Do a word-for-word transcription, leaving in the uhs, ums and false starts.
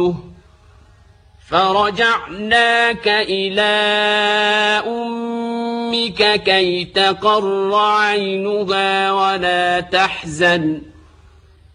فرجعناك إلى أمك كي تقر عينها ولا تحزن